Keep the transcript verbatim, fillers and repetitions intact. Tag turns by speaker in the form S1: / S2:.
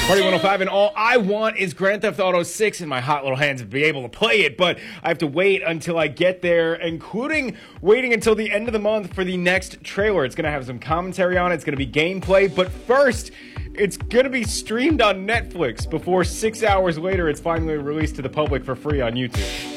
S1: Party one oh five, and all I want is Grand Theft Auto six in my hot little hands to be able to play it, but I have to wait until I get there, including waiting until the end of the month for the next trailer. It's going to have some commentary on it. It's going to be gameplay, but first, it's going to be streamed on Netflix before six hours later it's finally released to the public for free on YouTube.